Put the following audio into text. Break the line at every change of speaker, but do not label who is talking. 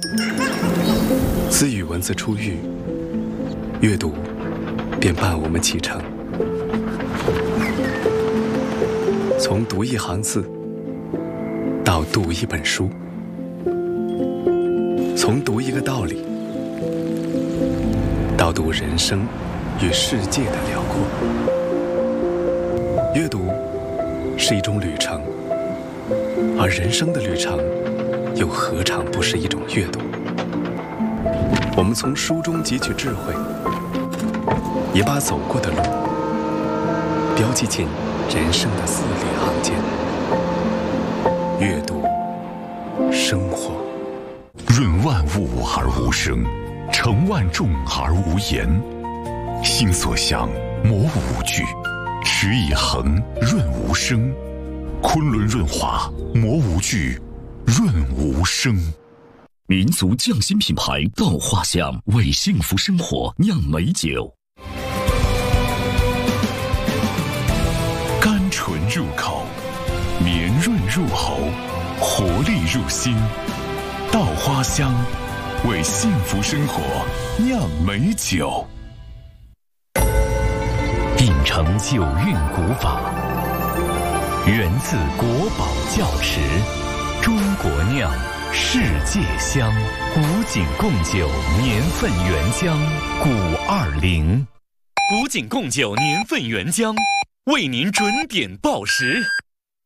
自语文字出狱，阅读便伴我们启程。从读一行字到读一本书，从读一个道理到读人生与世界的辽阔。阅读是一种旅程，而人生的旅程又何尝不是一种阅读？我们从书中汲取智慧，也把走过的路标记进人生的字里行间。阅读，生活。
润万物而无声，成万众而无言。心所向，磨无惧；持以恒，润无声。昆仑润滑，磨无惧，润无声。
民族匠心品牌稻花香为幸福生活酿美酒，
甘醇入口，绵润入喉，活力入心。稻花香为幸福生活酿美酒。
秉承九韵古法，源自国宝窖池，中国酿，世界香。古井贡酒年份原浆520，古井贡酒年份原浆为您准点报时。